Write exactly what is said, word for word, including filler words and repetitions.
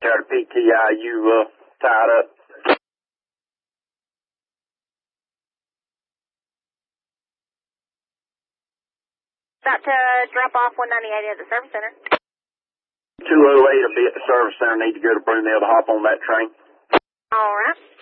there to P T I. You uh, tied up. About to drop off one ninety-eight at the service center. two oh eight will be at the service center. Need to go to Brunel to hop on that train. All right.